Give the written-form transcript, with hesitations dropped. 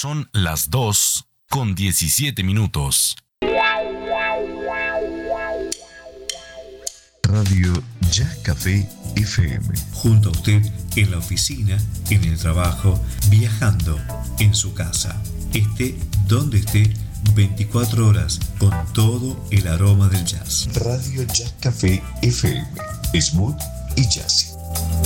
Son las 2:17. Radio Ya Café FM. Junto a usted en la oficina, en el trabajo, viajando, en su casa. Esté donde esté, 24 horas con todo el aroma del jazz. Radio Ya Café FM. Smooth y jazzy.